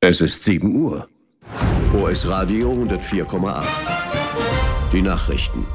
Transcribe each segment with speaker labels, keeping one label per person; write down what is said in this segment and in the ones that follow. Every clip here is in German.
Speaker 1: Es ist 7 Uhr. OS Radio 104,8. Die Nachrichten.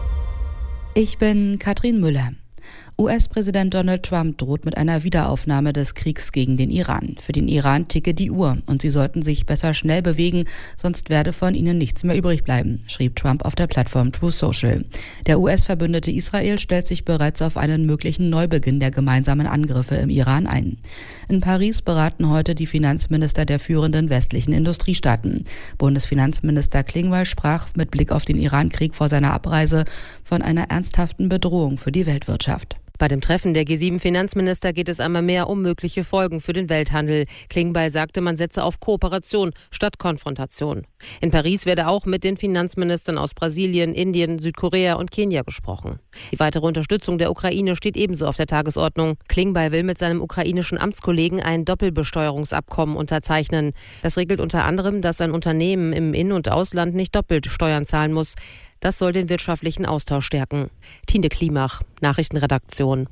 Speaker 2: Ich bin Katrin Müller. US-Präsident Donald Trump droht mit einer Wiederaufnahme des Kriegs gegen den Iran. Für den Iran ticke die Uhr und sie sollten sich besser schnell bewegen, sonst werde von ihnen nichts mehr übrig bleiben, schrieb Trump auf der Plattform Truth Social. Der US-Verbündete Israel stellt sich bereits auf einen möglichen Neubeginn der gemeinsamen Angriffe im Iran ein. In Paris beraten heute die Finanzminister der führenden westlichen Industriestaaten. Bundesfinanzminister Klingbeil sprach mit Blick auf den Iran-Krieg vor seiner Abreise von einer ernsthaften Bedrohung für die Weltwirtschaft.
Speaker 3: Bei dem Treffen der G7-Finanzminister geht es einmal mehr um mögliche Folgen für den Welthandel. Klingbeil sagte, man setze auf Kooperation statt Konfrontation. In Paris werde auch mit den Finanzministern aus Brasilien, Indien, Südkorea und Kenia gesprochen. Die weitere Unterstützung der Ukraine steht ebenso auf der Tagesordnung. Klingbeil will mit seinem ukrainischen Amtskollegen ein Doppelbesteuerungsabkommen unterzeichnen. Das regelt unter anderem, dass ein Unternehmen im In- und Ausland nicht doppelt Steuern zahlen muss. Das soll den wirtschaftlichen Austausch stärken. Tine Klimach, Nachrichtenredaktion.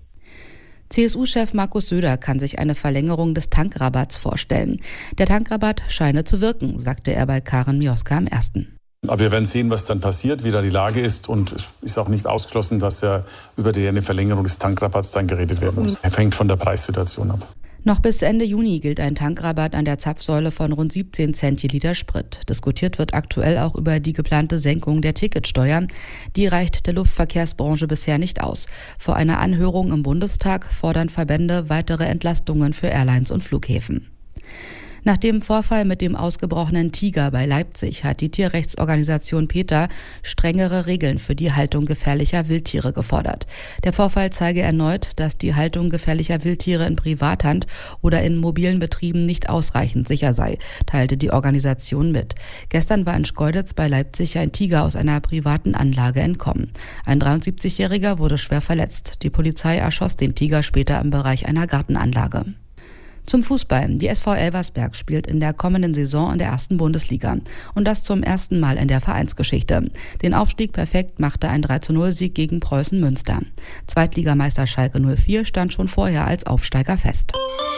Speaker 2: CSU-Chef Markus Söder kann sich eine Verlängerung des Tankrabatts vorstellen. Der Tankrabatt scheine zu wirken, sagte er bei Karen Mioska am 1.
Speaker 4: Aber wir werden sehen, was dann passiert, wie da die Lage ist. Und es ist auch nicht ausgeschlossen, dass ja über eine Verlängerung des Tankrabatts dann geredet werden muss. Er hängt von der Preissituation ab.
Speaker 2: Noch bis Ende Juni gilt ein Tankrabatt an der Zapfsäule von rund 17 Cent je Liter Sprit. Diskutiert wird aktuell auch über die geplante Senkung der Ticketsteuer. Die reicht der Luftverkehrsbranche bisher nicht aus. Vor einer Anhörung im Bundestag fordern Verbände weitere Entlastungen für Airlines und Flughäfen. Nach dem Vorfall mit dem ausgebrochenen Tiger bei Leipzig hat die Tierrechtsorganisation PETA strengere Regeln für die Haltung gefährlicher Wildtiere gefordert. Der Vorfall zeige erneut, dass die Haltung gefährlicher Wildtiere in Privathand oder in mobilen Betrieben nicht ausreichend sicher sei, teilte die Organisation mit. Gestern war in Schkeuditz bei Leipzig ein Tiger aus einer privaten Anlage entkommen. Ein 73-Jähriger wurde schwer verletzt. Die Polizei erschoss den Tiger später im Bereich einer Gartenanlage. Zum Fußball. Die SV Elversberg spielt in der kommenden Saison in der 1. Bundesliga. Und das zum ersten Mal in der Vereinsgeschichte. Den Aufstieg perfekt machte ein 3:0-Sieg gegen Preußen Münster. Zweitligameister Schalke 04 stand schon vorher als Aufsteiger fest.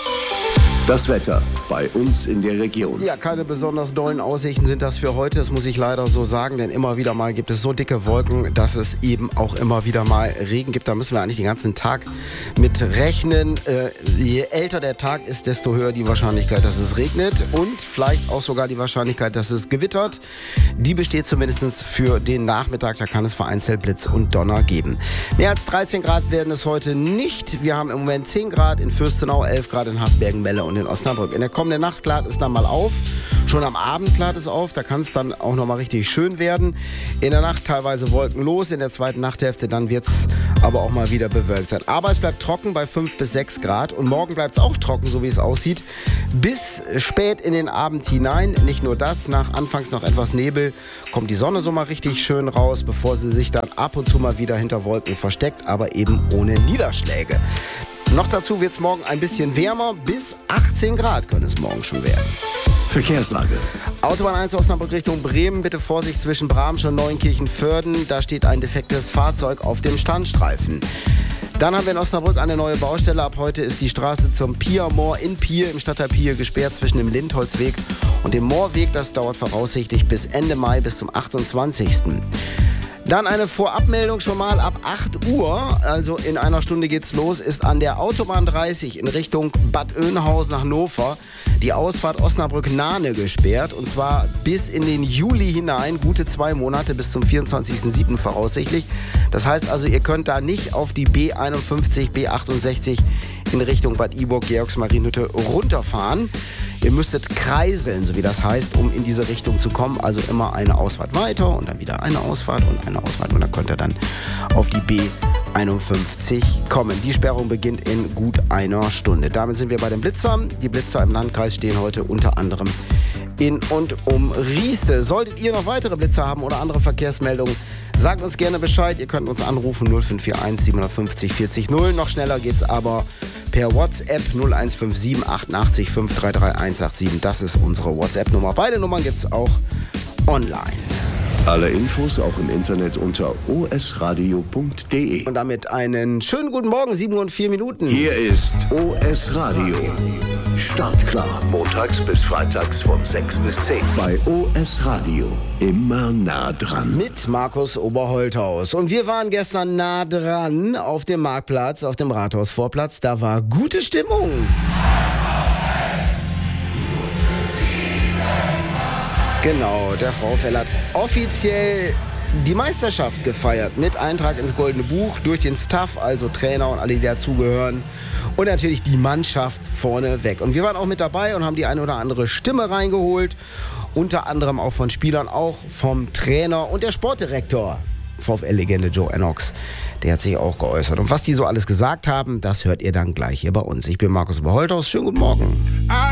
Speaker 1: Das Wetter bei uns in der Region.
Speaker 5: Ja, keine besonders dollen Aussichten sind das für heute, das muss ich leider so sagen, denn immer wieder mal gibt es so dicke Wolken, dass es eben auch immer wieder mal Regen gibt. Da müssen wir eigentlich den ganzen Tag mit rechnen. Je älter der Tag ist, desto höher die Wahrscheinlichkeit, dass es regnet und vielleicht auch sogar die Wahrscheinlichkeit, dass es gewittert. Die besteht zumindest für den Nachmittag, da kann es vereinzelt Blitz und Donner geben. Mehr als 13 Grad werden es heute nicht. Wir haben im Moment 10 Grad in Fürstenau, 11 Grad in Hasbergen-Melle und in Osnabrück. In der kommenden Nacht klart es dann mal auf. Schon am Abend klart es auf. Da kann es dann auch noch mal richtig schön werden. In der Nacht teilweise wolkenlos. In der zweiten Nachthälfte dann wird es aber auch mal wieder bewölkt sein. Aber es bleibt trocken bei 5 bis 6 Grad. Und morgen bleibt es auch trocken, so wie es aussieht. Bis spät in den Abend hinein. Nicht nur das. Nach anfangs noch etwas Nebel kommt die Sonne so mal richtig schön raus, bevor sie sich dann ab und zu mal wieder hinter Wolken versteckt. Aber eben ohne Niederschläge. Noch dazu wird es morgen ein bisschen wärmer, bis 18 Grad können es morgen schon werden.
Speaker 1: Verkehrslage.
Speaker 5: Autobahn 1 Osnabrück Richtung Bremen, bitte Vorsicht zwischen Bramsch und Neunkirchen-Vörden. Da steht ein defektes Fahrzeug auf dem Standstreifen. Dann haben wir in Osnabrück eine neue Baustelle. Ab heute ist die Straße zum Piermoor in Pier im Stadtteil Pier gesperrt zwischen dem Lindholzweg und dem Moorweg. Das dauert voraussichtlich bis Ende Mai, bis zum 28. Dann eine Vorabmeldung schon mal ab 8 Uhr, also in einer Stunde geht's los, ist an der Autobahn 30 in Richtung Bad Oeynhausen nach Hannover die Ausfahrt Osnabrück-Nahne gesperrt. Und zwar bis in den Juli hinein, gute 2 Monate, bis zum 24.07. voraussichtlich. Das heißt also, ihr könnt da nicht auf die B51, B68 in Richtung Bad Iburg, Georgsmarienhütte runterfahren. Ihr müsstet kreiseln, so wie das heißt, um in diese Richtung zu kommen. Also immer eine Ausfahrt weiter und dann wieder eine Ausfahrt und eine Ausfahrt. Und dann könnt ihr dann auf die B51 kommen. Die Sperrung beginnt in gut einer Stunde. Damit sind wir bei den Blitzern. Die Blitzer im Landkreis stehen heute unter anderem in und um Rieste. Solltet ihr noch weitere Blitzer haben oder andere Verkehrsmeldungen, sagt uns gerne Bescheid. Ihr könnt uns anrufen 0541 750 40 0. Noch schneller geht's aber per WhatsApp 0157 88 533 187. Das ist unsere WhatsApp-Nummer. Beide Nummern gibt's auch online.
Speaker 1: Alle Infos auch im Internet unter osradio.de.
Speaker 5: Und damit einen schönen guten Morgen, 7:04 Minuten.
Speaker 1: Hier ist OS Radio. Startklar. Montags bis freitags von 6 bis 10. Bei OS Radio. Immer nah dran.
Speaker 5: Mit Markus Oberholthaus. Und wir waren gestern nah dran auf dem Marktplatz, auf dem Rathausvorplatz. Da war gute Stimmung. Genau, der VfL hat offiziell die Meisterschaft gefeiert mit Eintrag ins Goldene Buch durch den Staff, also Trainer und alle, die dazugehören. Und natürlich die Mannschaft vorne weg. Und wir waren auch mit dabei und haben die eine oder andere Stimme reingeholt. Unter anderem auch von Spielern, auch vom Trainer und der Sportdirektor. VfL-Legende Joe Ennox, der hat sich auch geäußert. Und was die so alles gesagt haben, das hört ihr dann gleich hier bei uns. Ich bin Markus Oberholthaus. Schönen guten Morgen.